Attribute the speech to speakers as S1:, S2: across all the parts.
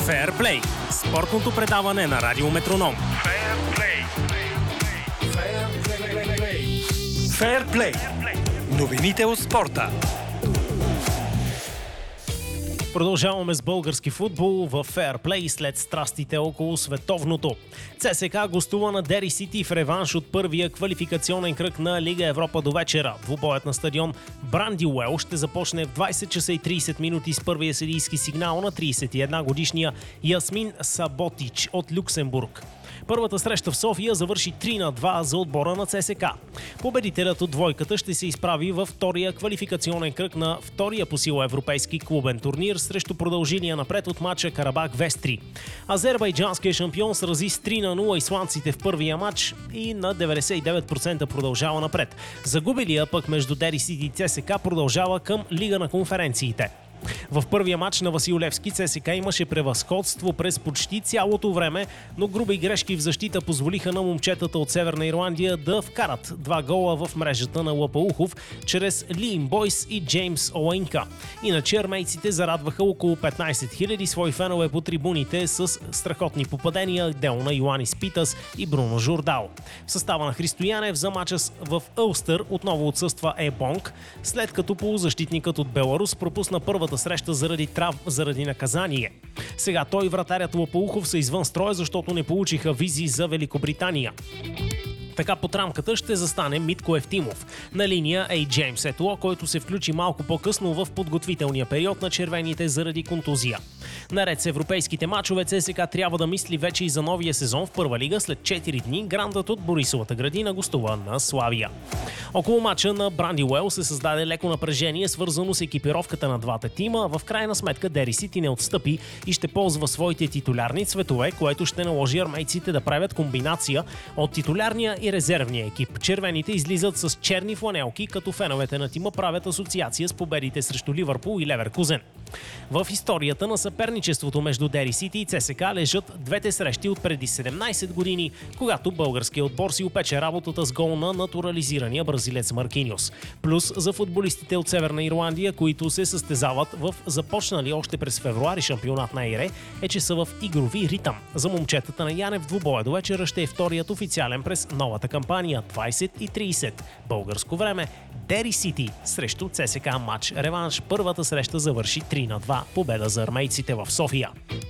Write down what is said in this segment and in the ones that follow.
S1: Феърплей – спортното предаване на Радио Метроном. Феърплей. Новините от спорта. Продължаваме с български футбол в Феърплей след страстите около световното. ЦСКА гостува на Дери Сити в реванш от първия квалификационен кръг на Лига Европа до вечера. Двубоят на стадион Брандивуел ще започне в 20 часа и 30 минути с първия съдийски сигнал на 31-годишния Ясмин Саботич от Люксембург. Първата среща в София завърши 3-2 за отбора на ЦСКА. Победителят от двойката ще се изправи във втория квалификационен кръг на втория по сила европейски клубен турнир срещу продължилия напред от мача Карабах-Вестри. Азербайджанският шампион срази с 3-0 исландците в първия матч и на 99% продължава напред. Загубилия пък между Дери Сити и ЦСКА продължава към Лига на конференциите. В първия матч на Васил Левски ЦСКА имаше превъзходство през почти цялото време, но груби грешки в защита позволиха на момчетата от Северна Ирландия да вкарат 2 гола в мрежата на Лапаухов чрез Лиим Бойс и Джеймс Оуенка. Иначе армейците зарадваха около 15 000 свои фенове по трибуните с страхотни попадения, дело на Йоанис Питас и Бруно Журдал. В състава на Христо Янев за мача в Улстър отново отсъства Ебонг, след като полузащитникът от Беларус пропусна първата среща заради наказание. Сега той и вратарят Лапаухов са извън строя, защото не получиха визи за Великобритания. Така под рамката ще застане Митко Евтимов. На линия е и Джеймс Етуа, който се включи малко по-късно в подготвителния период на червените заради контузия. Наред с европейските мачове, ЦСКА трябва да мисли вече и за новия сезон в първа лига. След 4 дни грандът от Борисовата градина гостува на Славия. Около мача на Брандивуел се създаде леко напрежение, свързано с екипировката на двата тима. В крайна сметка Дери Сити не отстъпи и ще ползва своите титулярни цветове, което ще наложи армейците да правят комбинация от титулярния и резервния екип. Червените излизат с черни фланелки, като феновете на тима правят асоциация с победите срещу Ливърпул и Леверкузен. В историята на съперничеството между Дери Сити и ЦСКА лежат двете срещи от преди 17 години, когато българският отбор си опече работата с гол на натурализирания бразилец Маркиньос. Плюс за футболистите от Северна Ирландия, които се състезават в започнали още през февруари шампионат на ЕРЕ, е, че са в игрови ритъм. За момчетата на Янев двубоя до вечера ще е вторият официален през новата кампания 20:30 българско време. Дери Сити срещу ЦСКА матч реванш. Първата среща завърши 3-2 победа за армейците в София.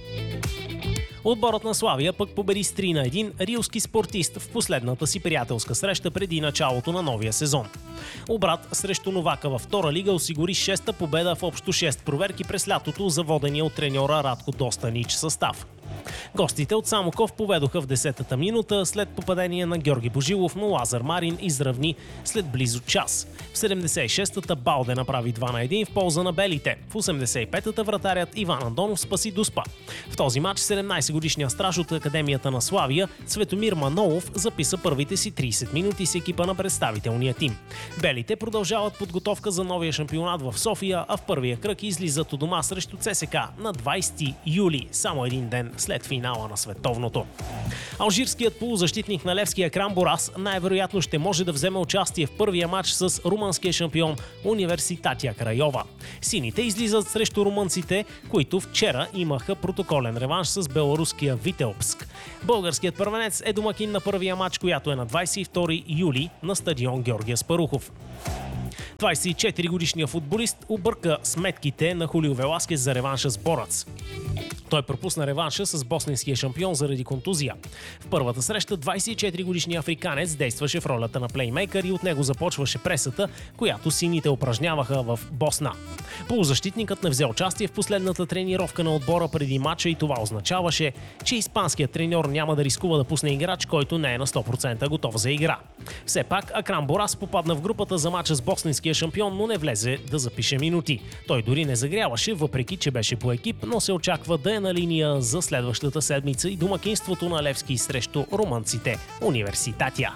S1: Отборът на Славия пък победи с 3-1 рилски спортист в последната си приятелска среща преди началото на новия сезон. Обрат срещу новака във втора лига осигури 6-та победа в общо 6 проверки през лятото за водения от треньора Радко Достанич състав. Гостите от Самоков поведоха в 10-та минута след попадение на Георги Божилов, но Лазар Марин изравни след близо час. В 76-та Балде направи 2-1 в полза на белите. В 85-та вратарят Иван Андонов спаси Дуспа. В този матч 17-годишният страж от Академията на Славия Цветомир Манолов записа първите си 30 минути с екипа на представителния тим. Белите продължават подготовка за новия шампионат в София, а в първия кръг излизат у дома срещу ЦСКА на 20 юли, само един ден след финала на световното. Алжирският полузащитник на Левски Акрам Борас най-вероятно ще може да вземе участие в първия матч с румънския шампион Университатия Крайова. Сините излизат срещу румънците, които вчера имаха протоколен реванш с беларуския Витебск. Българският първенец е домакин на първия матч, която е на 22 юли на стадион Георги Аспарухов. 24-годишният футболист обърка сметките на Хулио Веласкес за реванша с Борац. Той пропусна реванша с босненския шампион заради контузия. В първата среща 24-годишният африканец действаше в ролята на плеймейкър и от него започваше пресата, която сините упражняваха в Босна. Полузащитникът не взе участие в последната тренировка на отбора преди мача и това означаваше, че испанският треньор няма да рискува да пусне играч, който не е на 100% готов за игра. Все пак Акрам Борас попадна в групата за мача с босненския шампион, но не влезе да запише минути. Той дори не загряваше, въпреки че беше по екип, но се очаква да е на линия за следващата седмица и домакинството на Левски срещу румънците Университатия.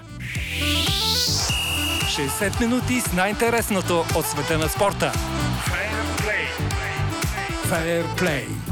S2: 60 минути с най-интересното от света на спорта. Fair Play.